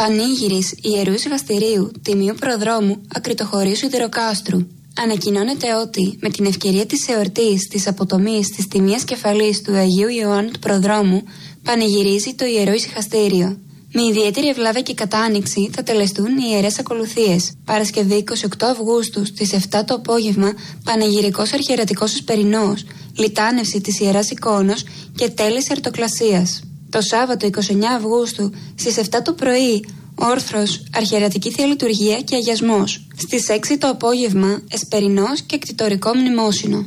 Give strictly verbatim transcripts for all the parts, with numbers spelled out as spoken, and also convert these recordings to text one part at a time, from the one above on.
Πανήγυρης Ιερού Σεβαστηρίου Τιμίου Προδρόμου Ακριτοχωρίου Σιδηροκάστρου. Ανακοινώνεται ότι με την ευκαιρία της εορτής της αποτομής της τιμίας κεφαλής του Αγίου Ιωάννου του Προδρόμου πανηγυρίζει το Ιερό Ησυχαστήριο. Με ιδιαίτερη ευλάβεια και κατάνοιξη θα τελεστούν οι ιερές ακολουθίες. Παρασκευή εικοστή ογδόη Αυγούστου στις επτά το απόγευμα πανηγυρικός αρχιερατικός εσπερινός, λιτάνευση της Ιεράς Εικόνος και τέλεση αρτοκλασίας. Το Σάββατο εικοστή ενάτη Αυγούστου στις επτά το πρωί όρθρος, αρχιερατική Θεία Λειτουργία και αγιασμός. Στις έξι το απόγευμα εσπερινός και κτητορικό μνημόσυνο.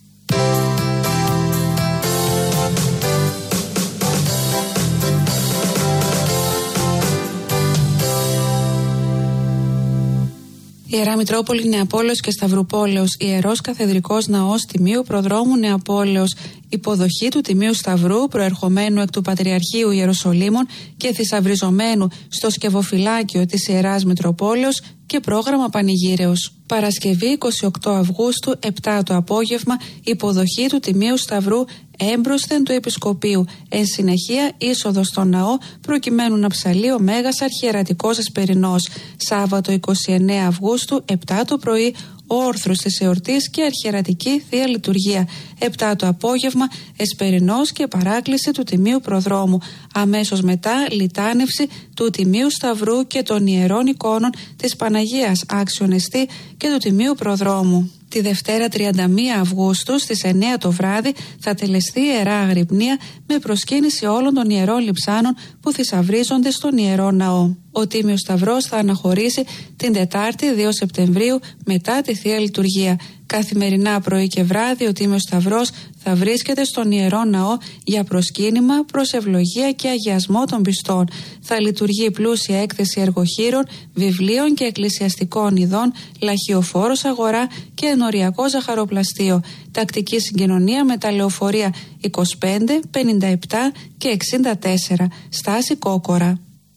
Ιερά Μητρόπολη Νεαπόλεως και Σταυρουπόλεως, Ιερός Καθεδρικός Ναός Τιμίου Προδρόμου Νεαπόλεως, υποδοχή του Τιμίου Σταυρού προερχομένου εκ του Πατριαρχείου Ιεροσολύμων και θησαυριζομένου στο σκευοφυλάκιο της Ιεράς Μητροπόλεως και πρόγραμμα πανηγύρεως. Παρασκευή εικοστή όγδοη Αυγούστου, επτά το απόγευμα, υποδοχή του Τιμίου Σταυρού έμπροσθεν του Επισκοπείου. Εν συνεχεία είσοδο στο ναό προκειμένου να ψαλεί ο Μέγας Αρχιερατικός Εσπερινός. Σάββατο εικοστή ενάτη Αυγούστου, επτά το πρωί, όρθρος της εορτής και αρχιερατική Θεία Λειτουργία. επτά το απόγευμα, εσπερινός και παράκληση του Τιμίου Προδρόμου. Αμέσως μετά, λιτάνευση του Τιμίου Σταυρού και των ιερών εικόνων της Παναγίας Άξιον Εστί και του Τιμίου Προδρόμου. Τη Δευτέρα τριάντα μία Αυγούστου στις εννέα το βράδυ θα τελεστεί Ιερά Αγρυπνία με προσκύνηση όλων των ιερών λειψάνων που θησαυρίζονται στον Ιερό Ναό. Ο Τίμιος Σταυρός θα αναχωρήσει την Τετάρτη δύο Σεπτεμβρίου μετά τη Θεία Λειτουργία. Καθημερινά πρωί και βράδυ ο Τίμιος Σταυρός θα βρίσκεται στον Ιερό Ναό για προσκύνημα, προσευλογία και αγιασμό των πιστών. Θα λειτουργεί πλούσια έκθεση εργοχείρων, βιβλίων και εκκλησιαστικών ειδών, λαχιοφόρος αγορά και ενοριακό ζαχαροπλαστείο. Τακτική συγκοινωνία με τα λεωφορεία είκοσι πέντε, πενήντα επτά και εξήντα τέσσερα. Στάση Κόκορα.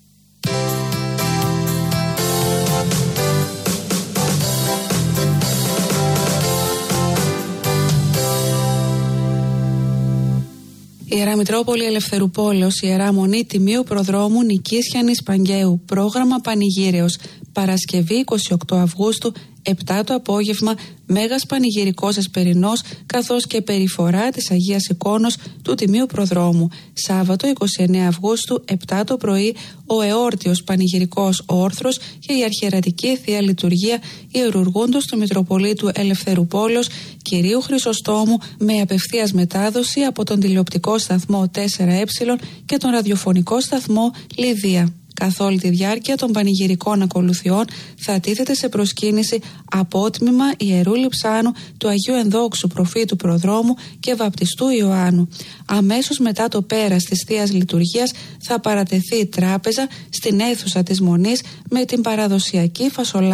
Ιερά Μητρόπολη Ελευθερουπόλεως, Ιερά Μονή Τιμίου Προδρόμου Νικήσιανης Παγκαίου, πρόγραμμα πανηγύρεως. Παρασκευή εικοστή όγδοη Αυγούστου, επτά το απόγευμα, Μέγας Πανηγυρικός Εσπερινός καθώς και περιφορά της Αγίας Εικόνος του Τιμίου Προδρόμου. Σάββατο εικοστή ενάτη Αυγούστου, επτά το πρωί, ο εόρτιος Πανηγυρικός Όρθρος και η αρχιερατική Θεία Λειτουργία ιερουργούντος του Μητροπολίτου Ελευθερουπόλεως Κυρίου Χρυσοστόμου με απευθείας μετάδοση από τον τηλεοπτικό σταθμό τέσσερα ε και τον ραδιοφωνικό σταθμό Λιδία. Καθ' όλη τη διάρκεια των πανηγυρικών ακολουθιών θα τίθεται σε προσκύνηση απότμημα Ιερού Λειψάνου του Αγίου Ενδόξου Προφήτου Προδρόμου και Βαπτιστού Ιωάννου. Αμέσως μετά το πέρας της Θείας Λειτουργίας θα παρατεθεί τράπεζα στην αίθουσα της Μονής με την παραδοσιακή φασολάδα.